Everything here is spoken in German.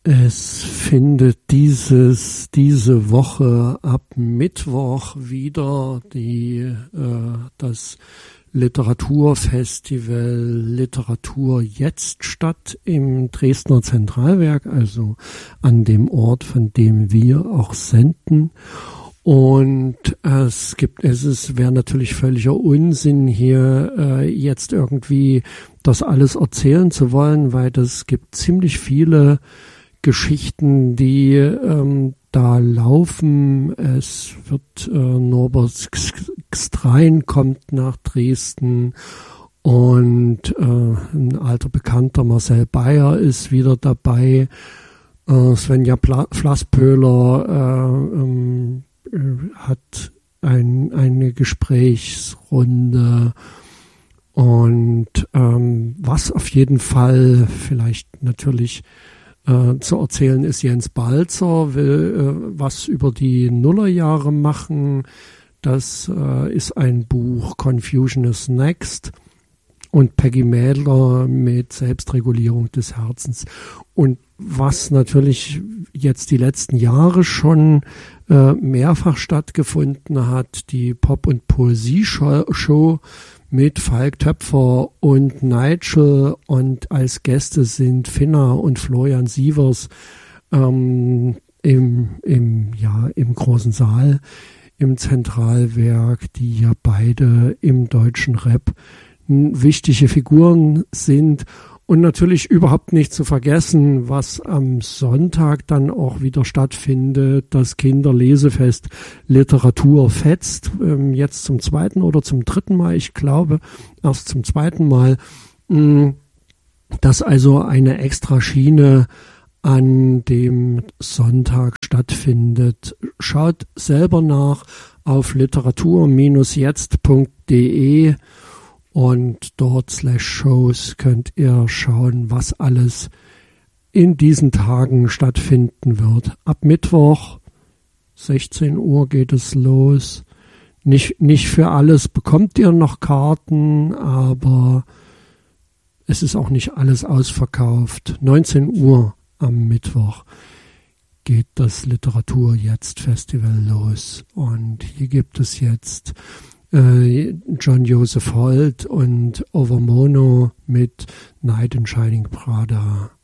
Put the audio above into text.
Es findet diese Woche ab Mittwoch wieder das Literaturfestival Literatur jetzt statt im Dresdner Zentralwerk, also an dem Ort, von dem wir auch senden. Und es wäre natürlich völliger Unsinn, hier jetzt irgendwie das alles erzählen zu wollen, weil es gibt ziemlich viele Geschichten, die da laufen. Es wird Norbert Gstrein kommt nach Dresden und ein alter Bekannter Marcel Bayer ist wieder dabei. Svenja Flasspöhler hat eine Gesprächsrunde. Und was auf jeden Fall vielleicht natürlich zu erzählen ist, Jens Balzer will was über die Nullerjahre machen. Das ist ein Buch Confusion is Next und Peggy Mädler mit Selbstregulierung des Herzens. Und was natürlich jetzt die letzten Jahre schon mehrfach stattgefunden hat, die Pop- und Poesie-Show mit Falk Töpfer und Nigel, und als Gäste sind Finna und Florian Sievers im großen Saal im Zentralwerk, die ja beide im deutschen Rap wichtige Figuren sind. Und natürlich überhaupt nicht zu vergessen, was am Sonntag dann auch wieder stattfindet, das Kinderlesefest Literatur fetzt, jetzt zum 2. oder zum 3. Mal, ich glaube erst zum 2. Mal, dass also eine extra Schiene an dem Sonntag stattfindet. Schaut selber nach auf literatur-jetzt.de. Und dort /shows könnt ihr schauen, was alles in diesen Tagen stattfinden wird. Ab Mittwoch, 16 Uhr geht es los. Nicht für alles bekommt ihr noch Karten, aber es ist auch nicht alles ausverkauft. 19 Uhr am Mittwoch geht das Literatur jetzt Festival los. Und hier gibt es jetzt John Joseph Holt und Overmono mit Night in Shining Prada.